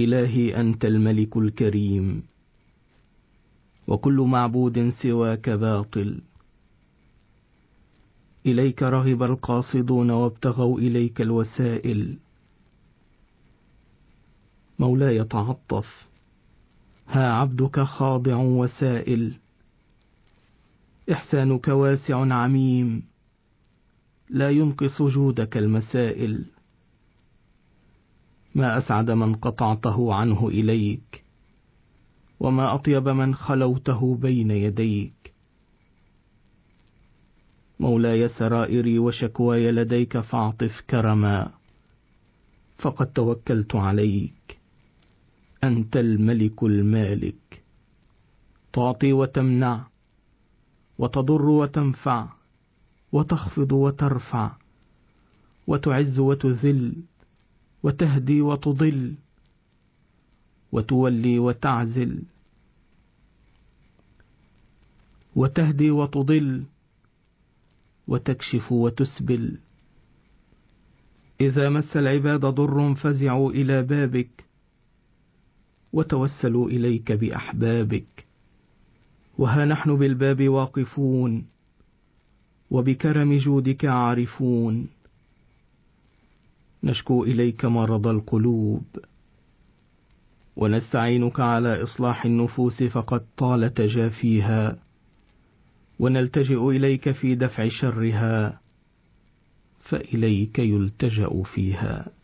إلهي أنت الملك الكريم، وكل معبود سواك باطل. إليك رغب القاصدون وابتغوا إليك الوسائل. مولاي تعطف، ها عبدك خاضع وسائل. إحسانك واسع عميم، لا ينقص جودك المسائل. ما أسعد من قطعته عنه إليك، وما أطيب من خلوته بين يديك. مولاي سرائري وشكواي لديك فاعطف كرما، فقد توكلت عليك. أنت الملك المالك، تعطي وتمنع، وتضر وتنفع، وتخفض وترفع، وتعز وتذل، وتهدي وتضل، وتولي وتعزل، وتهدي وتضل، وتكشف وتسبل. إذا مس العباد ضر فزعوا إلى بابك، وتوسلوا إليك بأحبابك. وها نحن بالباب واقفون، وبكرم جودك عارفون. نشكو إليك مرض القلوب، ونستعينك على إصلاح النفوس فقد طال تجافيها، ونلتجئ إليك في دفع شرها، فإليك يلتجأ فيها.